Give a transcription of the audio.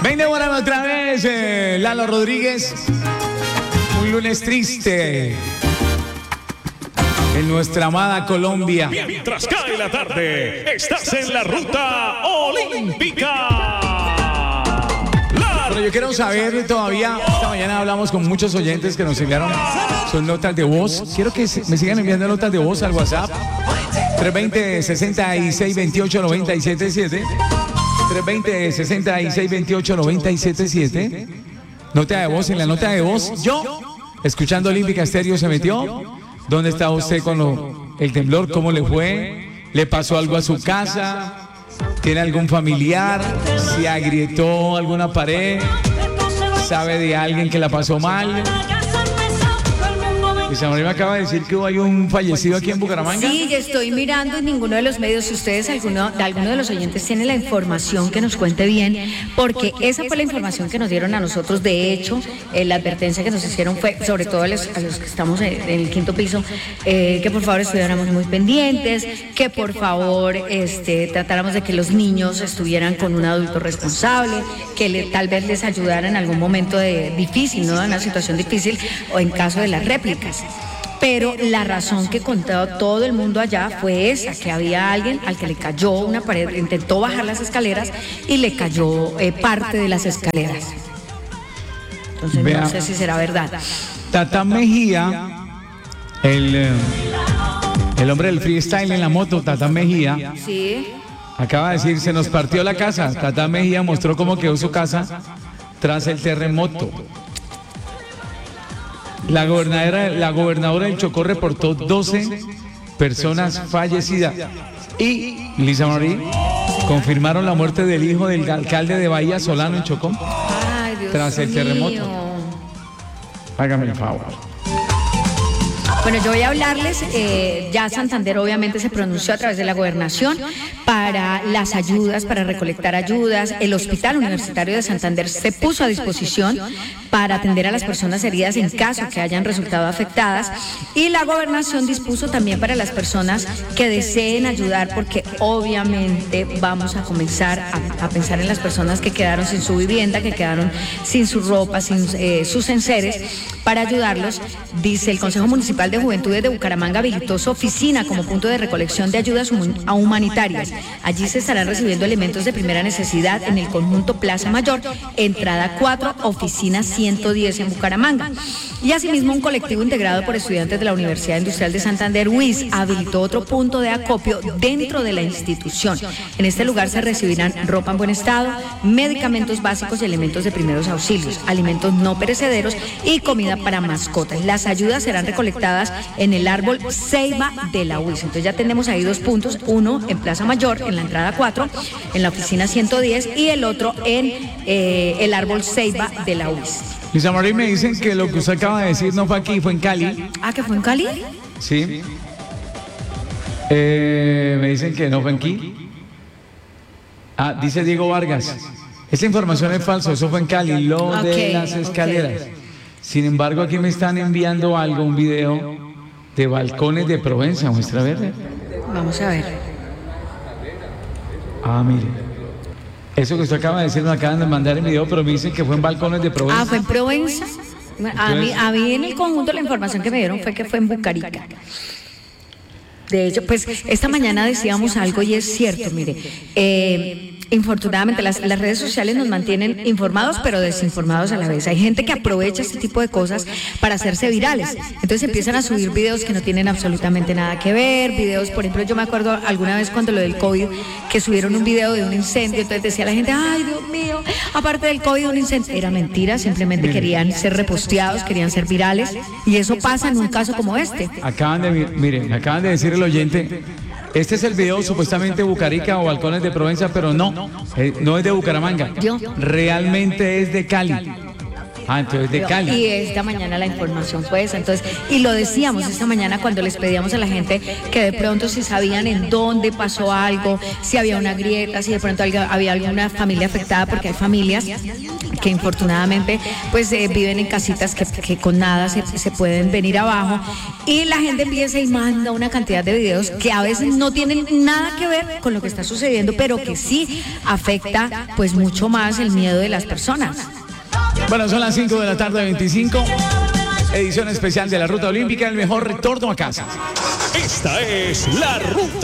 Ven de buena otra vez, Lalo Rodríguez. Un lunes triste en nuestra amada Colombia. Mientras cae la tarde, estás en la ruta olímpica. Pero yo quiero saber todavía, esta mañana hablamos con muchos oyentes que nos enviaron sus notas de voz. Quiero que me sigan enviando notas de voz al WhatsApp. 320-6628-977. 320-6628-977. Nota de voz, en la nota de voz, yo, escuchando Olímpica Estéreo, se metió. ¿Dónde está usted con el temblor? ¿Cómo le fue? ¿Le pasó algo a su casa? ¿Tiene algún familiar? ¿Se agrietó alguna pared? ¿Sabe de alguien que la pasó mal? Y Samuel me acaba de decir que hay un fallecido aquí en Bucaramanga. Sí, estoy mirando en ninguno de los medios. Si ustedes, alguno de los oyentes, tiene la información, que nos cuente bien, porque esa fue la información que nos dieron a nosotros. De hecho, la advertencia que nos hicieron fue, sobre todo a los que estamos en el quinto piso, que por favor estuviéramos muy pendientes, que por favor tratáramos de que los niños estuvieran con un adulto responsable, que tal vez les ayudara en algún momento difícil, ¿no? En una situación difícil o en caso de las réplicas. Pero la razón que contó todo el mundo allá fue esa, que había alguien al que le cayó una pared, intentó bajar las escaleras y le cayó parte de las escaleras. Entonces no sé si será verdad. Tata Mejía, el hombre del freestyle en la moto, Tata Mejía, sí, acaba de decir, se nos partió la casa. Tata Mejía mostró cómo quedó su casa tras el terremoto. La gobernadora del Chocó reportó 12 personas fallecidas y Lisa Marie confirmaron la muerte del hijo del alcalde de Bahía, Solano, en Chocó. Ay, Dios tras el terremoto. Hágame el favor. Bueno, yo voy a hablarles, ya Santander obviamente se pronunció a través de la gobernación para las ayudas, para recolectar ayudas. El Hospital Universitario de Santander se puso a disposición para atender a las personas heridas en caso que hayan resultado afectadas, y la gobernación dispuso también para las personas que deseen ayudar, porque obviamente vamos a comenzar a pensar en las personas que quedaron sin su vivienda, que quedaron sin su ropa, sin sus enseres. Para ayudarlos, dice el Consejo Municipal de Juventudes de Bucaramanga habilitó su oficina como punto de recolección de ayudas humanitarias. Allí se estarán recibiendo elementos de primera necesidad en el conjunto Plaza Mayor, entrada 4, oficina 110 en Bucaramanga. Y asimismo, un colectivo integrado por estudiantes de la Universidad Industrial de Santander, UIS, habilitó otro punto de acopio dentro de la institución. En este lugar se recibirán ropa en buen estado, medicamentos básicos y elementos de primeros auxilios, alimentos no perecederos y comida para mascotas. Las ayudas serán recolectadas en el árbol Ceiba de la UIS. Entonces ya tenemos ahí dos puntos, uno en Plaza Mayor, en la entrada 4, en la oficina 110, y el otro en el árbol Ceiba de la UIS. Lisa Marie, me dicen que lo que usted acaba de decir no fue aquí, fue en Cali. ¿Ah, que fue en Cali? Sí. Me dicen que no fue aquí. Dice Diego Vargas. Esa información es falsa, eso fue en Cali, lo de las escaleras. Sin embargo, aquí me están enviando un video de balcones de Provenza. Muestra, a ver. Vamos a ver. Mire. Eso que usted acaba de decir, me acaban de mandar el video, pero me dicen que fue en balcones de Provenza. ¿Fue en Provenza? A mí en el conjunto la información que me dieron fue que fue en Bucarica. De hecho, pues esta mañana decíamos algo y es cierto, mire. Infortunadamente las redes sociales nos mantienen informados pero desinformados a la vez. Hay gente que aprovecha este tipo de cosas para hacerse virales. Entonces empiezan a subir videos que no tienen absolutamente nada que ver. Videos, por ejemplo, yo me acuerdo alguna vez cuando lo del COVID, que subieron un video de un incendio. Entonces decía la gente, ay Dios mío, aparte del COVID un incendio. Era mentira, simplemente querían ser reposteados, querían ser virales. Y eso pasa en un caso como este. Me acaban de decir el oyente, este es el video supuestamente de Bucarica o balcones de Provenza, pero no es de Bucaramanga. Realmente es de Cali. Ah, entonces de Cali. Y esta mañana la información fue esa. Entonces, y lo decíamos esta mañana cuando les pedíamos a la gente que de pronto si sabían en dónde pasó algo, si había una grieta, si de pronto había alguna familia afectada, porque hay familias que infortunadamente pues viven en casitas que con nada se pueden venir abajo, y la gente empieza y manda una cantidad de videos que a veces no tienen nada que ver con lo que está sucediendo, pero que sí afecta pues mucho más el miedo de las personas. Bueno, son las 5 de la tarde, 25. Edición especial de la Ruta Olímpica, el mejor retorno a casa. Esta es la Ruta